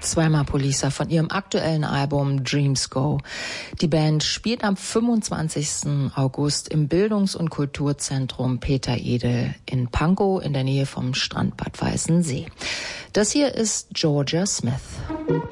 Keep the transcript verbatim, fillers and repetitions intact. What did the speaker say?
Zweimal Police von ihrem aktuellen Album Dreams Go. Die Band spielt am fünfundzwanzigsten August im Bildungs- und Kulturzentrum Peter Edel in Pankow in der Nähe vom Strandbad Weißensee. Das hier ist Georgia Smith.